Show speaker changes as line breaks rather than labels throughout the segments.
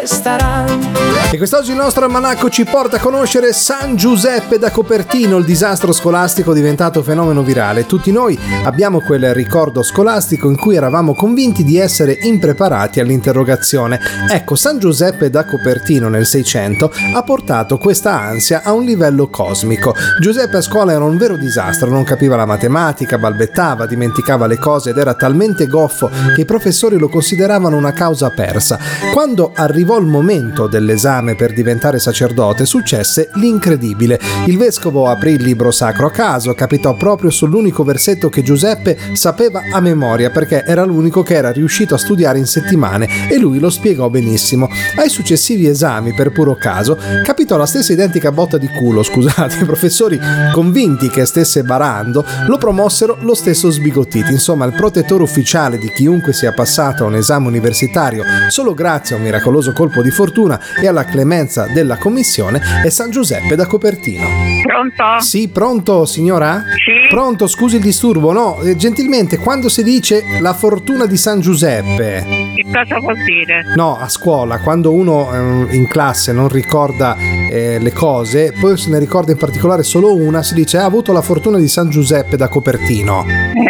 E quest'oggi il nostro almanacco ci porta a conoscere San Giuseppe da Copertino, il disastro scolastico diventato fenomeno virale. Tutti noi abbiamo quel ricordo scolastico in cui eravamo convinti di essere impreparati all'interrogazione. Ecco, San Giuseppe da Copertino nel 600 ha portato questa ansia a un livello cosmico. Giuseppe a scuola era un vero disastro, non capiva la matematica, balbettava, dimenticava le cose ed era talmente goffo che i professori lo consideravano una causa persa. Quando arrivò il momento dell'esame per diventare sacerdote, successe l'incredibile. Il vescovo aprì il libro sacro a caso, capitò proprio sull'unico versetto che Giuseppe sapeva a memoria perché era l'unico che era riuscito a studiare in settimane e lui lo spiegò benissimo. Ai successivi esami, per puro caso, capitò la stessa identica botta di culo, scusate, i professori convinti che stesse barando lo promossero lo stesso sbigottiti. Insomma, il protettore ufficiale di chiunque sia passato a un esame universitario solo grazie a un miracoloso colpo di fortuna e alla clemenza della commissione è San Giuseppe da Copertino.
Pronto?
Sì, pronto signora?
Sì.
Pronto, scusi il disturbo, no, gentilmente quando si dice la fortuna di San Giuseppe?
Che cosa vuol dire?
No, a scuola, quando uno in classe non ricorda le cose, poi se ne ricorda in particolare solo una, si dice ha avuto la fortuna di San Giuseppe da Copertino.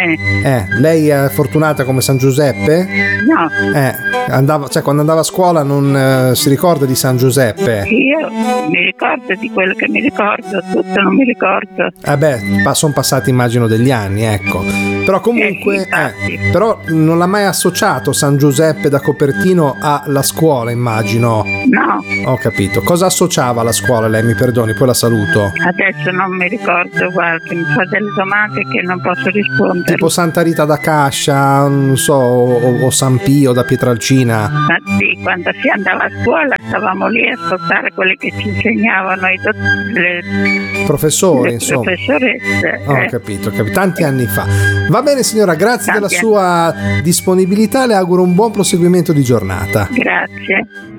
Lei è fortunata come San Giuseppe?
No.
Quando andava a scuola non si ricorda di San Giuseppe?
Io mi ricordo di quello che mi ricordo, tutto non mi ricordo.
Sono passati immagino degli anni, ecco. Però comunque, però non l'ha mai associato San Giuseppe da Copertino alla scuola, immagino.
No.
Ho capito. Cosa associava alla scuola? Lei mi perdoni, poi la saluto.
Adesso non mi ricordo, guarda, che mi fa delle domande che non posso rispondere.
Tipo Santa Rita da Cascia, non so, o San Pio da Pietralcina.
Ma sì, quando si andava a scuola stavamo lì a ascoltare quelli che ci insegnavano le
professori, insomma.
Professoresse.
Ho capito, tanti anni fa. Va bene signora, grazie della sua disponibilità, le auguro un buon proseguimento di giornata.
Grazie.